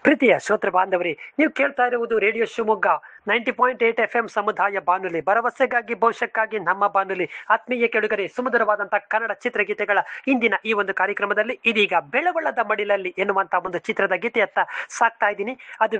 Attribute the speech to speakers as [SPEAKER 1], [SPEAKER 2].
[SPEAKER 1] ಪ್ರೀತಿಯ ಶ್ರೋತೃ ಬಾಂಧವರೇ, ನೀವು ಕೇಳ್ತಾ ಇರುವುದು ರೇಡಿಯೋ ಶಿವಮೊಗ್ಗ 90.8 FM ಸಮುದಾಯ ಬಾನುಲಿ, ಭರವಸೆಗಾಗಿ ಭವಿಷ್ಯಕ್ಕಾಗಿ ನಮ್ಮ ಬಾನುಲಿ. ಆತ್ಮೀಯ ಕೆಡುಗರೆ, ಸುಮಧುರವಾದಂತಹ ಕನ್ನಡ ಚಿತ್ರಗೀತೆಗಳ ಇಂದಿನ ಈ ಒಂದು ಕಾರ್ಯಕ್ರಮದಲ್ಲಿ ಇದೀಗ ಬೆಳಗೊಳ್ಳದ ಮಡಿಲಲ್ಲಿ ಎನ್ನುವಂತಹ ಒಂದು ಚಿತ್ರದ ಗೀತೆಯತ್ತ ಸಾಕ್ತಾ ಇದ್ದೀನಿ. ಅದು